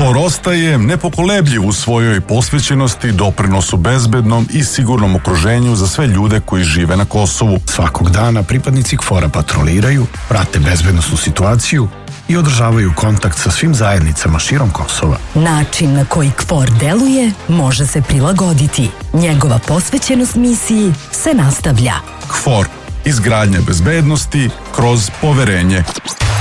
KFOR ostaje nepokolebljiv u svojoj posvećenosti doprinosu bezbednom i sigurnom okruženju za sve ljude koji žive na Kosovu. Svakog dana pripadnici KFOR-a patroliraju, prate bezbednosnu situaciju i održavaju kontakt sa svim zajednicama širom Kosova. Način na koji KFOR deluje može se prilagoditi. Njegova posvećenost misiji se nastavlja. KFOR, izgradnja bezbednosti kroz poverenje.